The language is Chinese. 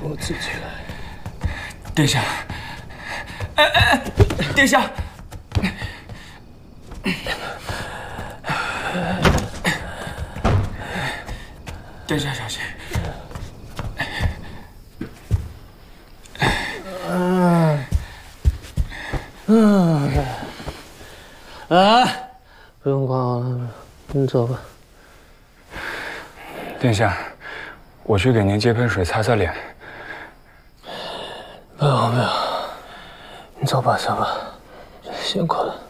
我自己来。 殿下，殿下，殿下小心。 不用管我了，你走吧。 殿下，我去给您接盆水擦擦脸。 不用，你走吧，辛苦了。